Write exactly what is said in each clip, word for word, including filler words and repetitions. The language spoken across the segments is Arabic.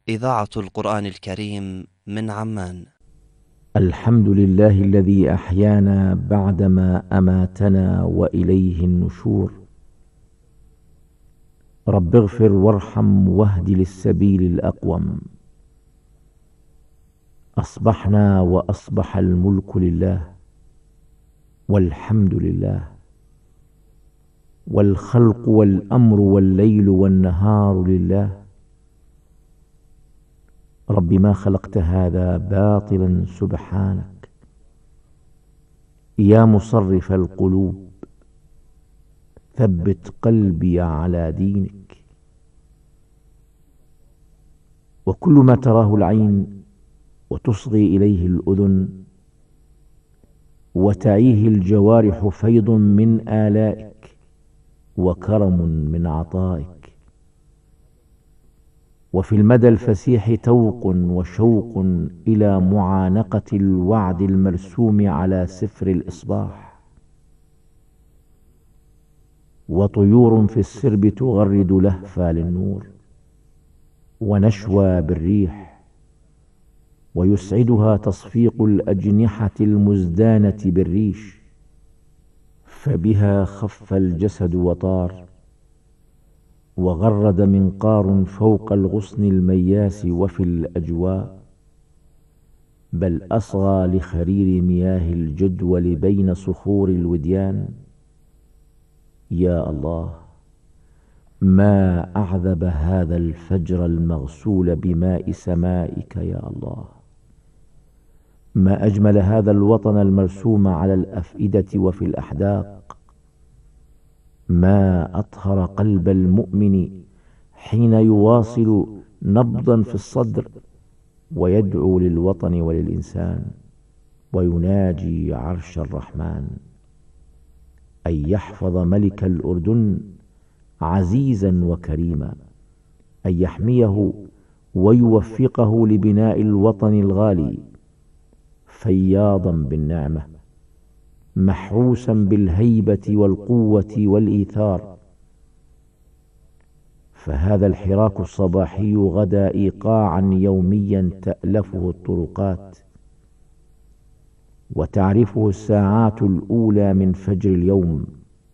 إذاعة القرآن الكريم من عمان. الحمد لله الذي أحيانا بعدما أماتنا وإليه النشور. رب اغفر وارحم واهد للسبيل الأقوم. أصبحنا وأصبح الملك لله، والحمد لله، والخلق والأمر والليل والنهار لله. رب ما خلقت هذا باطلا سبحانك، يا مصرف القلوب ثبت قلبي على دينك. وكل ما تراه العين وتصغي إليه الأذن وتعيه الجوارح فيض من آلائك وكرم من عطائك. وفي المدى الفسيح توق وشوق إلى معانقة الوعد المرسوم على سفر الإصباح. وطيور في السرب تغرد لهفا للنور ونشوى بالريح، ويسعدها تصفيق الأجنحة المزدانة بالريش، فبها خف الجسد وطار، وغرد منقار فوق الغصن المياس وفي الأجواء، بل أصغى لخرير مياه الجدول بين صخور الوديان. يا الله، ما أعذب هذا الفجر المغسول بماء سمائك. يا الله، ما أجمل هذا الوطن المرسوم على الأفئدة وفي الأحداق. ما أطهر قلب المؤمن حين يواصل نبضا في الصدر ويدعو للوطن وللإنسان ويناجي عرش الرحمن، أن يحفظ ملك الأردن عزيزا وكريما، أن يحميه ويوفقه لبناء الوطن الغالي، فياضا بالنعمة، محروسا بالهيبة والقوة والإيثار. فهذا الحراك الصباحي غدا إيقاعا يوميا تألفه الطرقات، وتعرفه الساعات الأولى من فجر اليوم.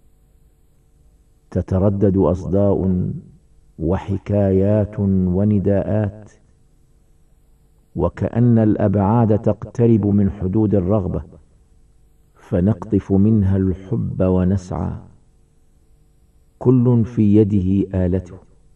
تتردد أصداء وحكايات ونداءات، وكأن الأبعاد تقترب من حدود الرغبة، فنقطف منها الحب ونسعى، كل في يده آلته،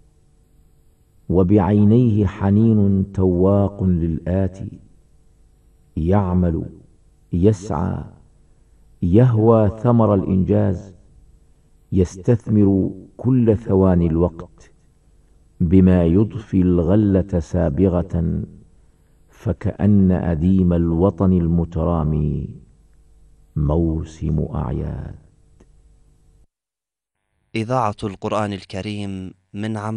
وبعينيه حنين تواق للآتي، يعمل، يسعى، يهوى ثمر الإنجاز، يستثمر كل ثواني الوقت بما يضفي الغلة سابغة، فكأن أديم الوطن المترامي موسم أعياد. إذاعة القرآن الكريم من عمان.